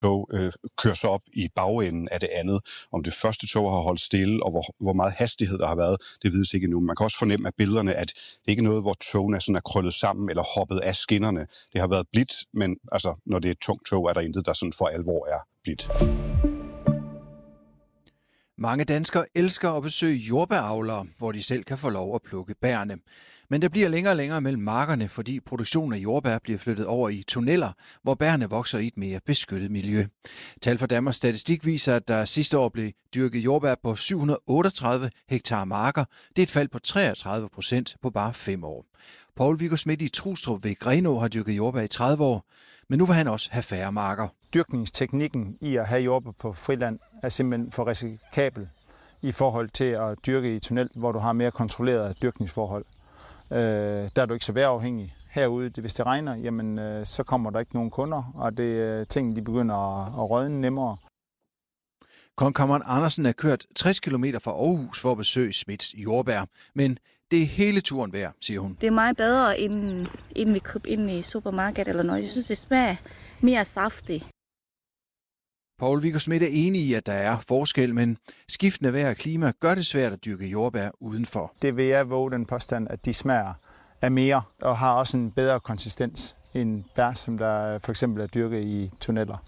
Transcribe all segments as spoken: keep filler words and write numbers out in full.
tog øh, kører så op i bagenden af det andet. Om det første tog har holdt stille, og hvor, hvor meget hastighed der har været, det vides ikke endnu. Man kan også fornemme af billederne, at det ikke er noget, hvor togene er, sådan er krøllet sammen eller hoppet af skinnerne. Det har været blidt, men altså, når det er et tungt tog, er der intet, der sådan for alvor er blidt. Mange danskere elsker at besøge jordbæravlere, hvor de selv kan få lov at plukke bærene. Men der bliver længere og længere mellem markerne, fordi produktionen af jordbær bliver flyttet over i tunneller, hvor bærene vokser i et mere beskyttet miljø. Tal fra Danmarks Statistik viser, at der sidste år blev dyrket jordbær på syv hundrede og otteogtredive hektar marker. Det er et fald på treogtredive procent på bare fem år. Poul Viggo Schmidt i Trustrup ved Grenaa har dyrket jordbær i tredive år, men nu vil han også have færre marker. Dyrkningsteknikken i at have jordbær på friland er simpelthen for risikabel i forhold til at dyrke i tunnel, hvor du har mere kontrollerede dyrkningsforhold. Øh, der er du ikke så vejrafhængig. Herude, hvis det regner, jamen, øh, så kommer der ikke nogen kunder, og det øh, ting, de begynder at, at rådne nemmere. Kong Cameron Andersen er kørt tres kilometer fra Aarhus for at besøge Smiths jordbær, men det er hele turen værd, siger hun. Det er meget bedre, end, end vi køber ind i supermarkedet eller noget. Jeg synes, det smager mere saftigt. Poul Viggo Schmidt er enig i, at der er forskel, men skiftende vejr og klima gør det svært at dyrke jordbær udenfor. Det vil jeg våge den påstand, at de smager af mere og har også en bedre konsistens end bær, som der for eksempel er dyrket i tunneller.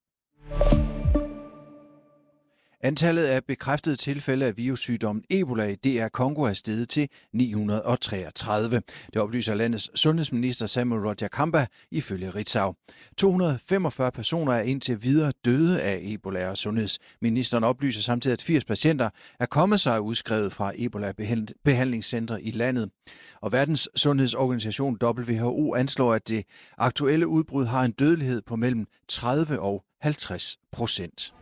Antallet af bekræftede tilfælde af virussygdommen Ebola i D R Congo er steget til ni hundrede og treogtredive. Det oplyser landets sundhedsminister Samuel Roger Kamba ifølge Ritzau. to hundrede og femogfyrre personer er indtil videre døde af Ebola, og sundhedsministeren oplyser samtidig, at firs patienter er kommet sig udskrevet fra Ebola-behandlingscentre i landet. Og Verdens Sundhedsorganisation W H O anslår, at det aktuelle udbrud har en dødelighed på mellem tredive og halvtreds procent.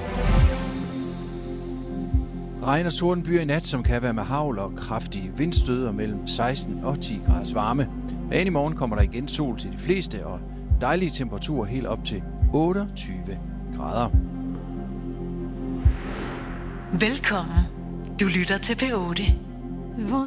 Regn og tordenbyger i nat, som kan være med hagl og kraftige vindstøder mellem seksten og ti graders varme. Men i morgen kommer der igen sol til de fleste og dejlige temperaturer helt op til otteogtyve grader. Velkommen. Du lytter til P otte.